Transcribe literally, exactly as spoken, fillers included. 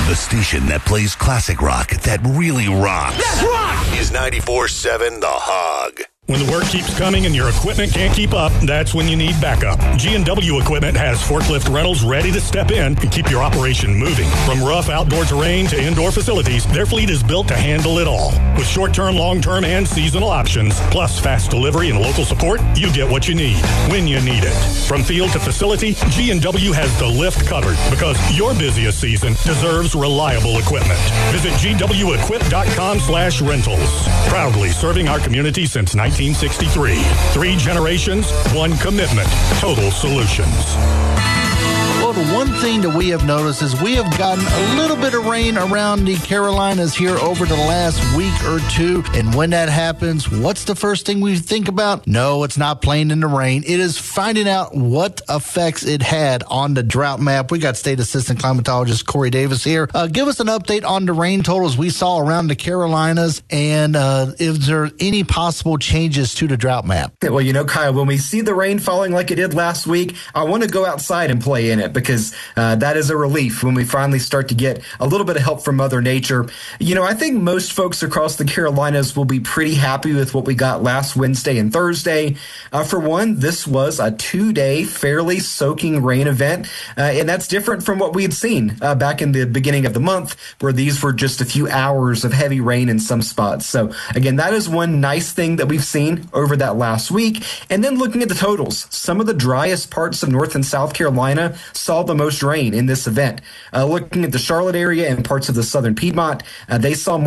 The station that plays classic rock that really rocks. Let's rock! Is ninety-four seven The Hog. When the work keeps coming and your equipment can't keep up, that's when you need backup. G and W Equipment has forklift rentals ready to step in and keep your operation moving. From rough outdoor terrain to indoor facilities, their fleet is built to handle it all. With short-term, long-term, and seasonal options, plus fast delivery and local support, you get what you need when you need it. From field to facility, G and W has the lift covered because your busiest season deserves reliable equipment. Visit G W equip dot com slash rentals. Proudly serving our community since nineteen sixty-three. Three generations, one commitment. Total Solutions. Well, the one thing that we have noticed is we have gotten a little bit of rain around the Carolinas here over the last week or two. And when that happens, what's the first thing we think about? No, it's not playing in the rain. It is finding out what effects it had on the drought map. We got State Assistant Climatologist Corey Davis here. Uh, give us an update on the rain totals we saw around the Carolinas, and uh, is there any possible changes to the drought map? Well, you know, Kyle, when we see the rain falling like it did last week, I want to go outside and play in it, because uh, that is a relief when we finally start to get a little bit of help from Mother Nature. You know, I think most folks across the Carolinas will be pretty happy with what we got last Wednesday and Thursday. Uh, for one, this was a two-day fairly soaking rain event, uh, and that's different from what we had seen uh, back in the beginning of the month, where these were just a few hours of heavy rain in some spots. So, again, that is one nice thing that we've seen over that last week. And then looking at the totals, some of the driest parts of North and South Carolina saw the most rain in this event. Uh, looking at the Charlotte area and parts of the southern Piedmont, uh, they saw more